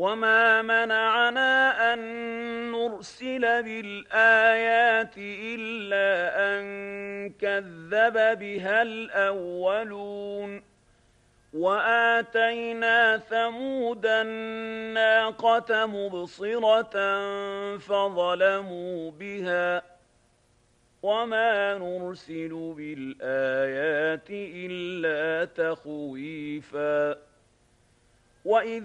وما منعنا أن نرسل بالآيات إلا أن كذب بها الأولون وآتينا ثمود الناقة مبصرة فظلموا بها وما نرسل بالآيات إلا تخويفا وإذ